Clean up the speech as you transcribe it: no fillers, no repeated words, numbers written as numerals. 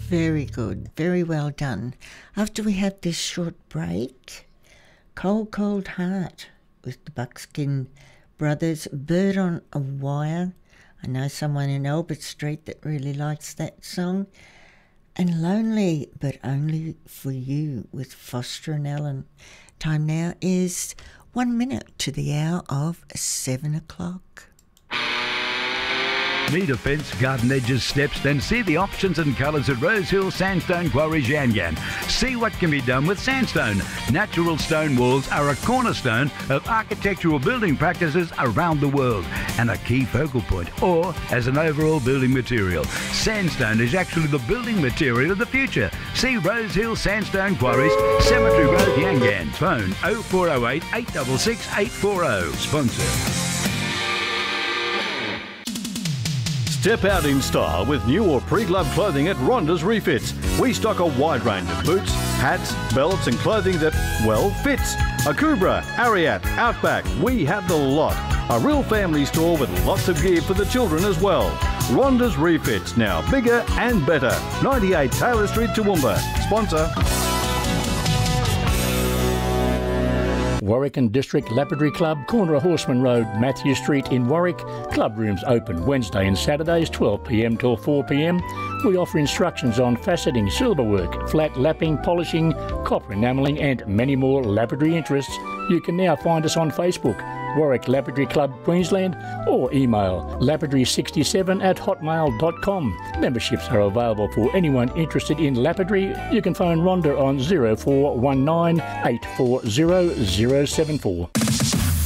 Very good. Very well done. After we have this short break, Cold Cold Heart with the Buckskin Brothers, Bird on a Wire. I know someone in Albert Street that really likes that song. And Lonely But Only For You with Foster and Allen. Time now is 1 minute to the hour of 7 o'clock. Need a fence, garden edges, steps? Then see the options and colours at Rosehill Sandstone Quarries Yan Yan. See what can be done with sandstone. Natural stone walls are a cornerstone of architectural building practices around the world and a key focal point, or as an overall building material. Sandstone is actually the building material of the future. See Rosehill Sandstone Quarries, Cemetery Road, Yan Yan. Phone 0408 866 840. Sponsor. Step out in style with new or pre-glove clothing at Ronda's Refits. We stock a wide range of boots, hats, belts and clothing that, well, fits. Akubra, Ariat, Outback, we have the lot. A real family store with lots of gear for the children as well. Ronda's Refits, now bigger and better. 98 Taylor Street, Toowoomba. Sponsor. Warwick and District Lapidary Club, corner of Horseman Road, Matthew Street in Warwick. Club rooms open Wednesday and Saturdays 12 p.m. till 4 p.m. We offer instructions on faceting, silverwork, flat lapping, polishing, copper enamelling and many more lapidary interests. You can now find us on Facebook, Warwick Lapidary Club Queensland, or email lapidary67@hotmail.com. Memberships are available for anyone interested in lapidary. You can phone Rhonda on 0419 840 074.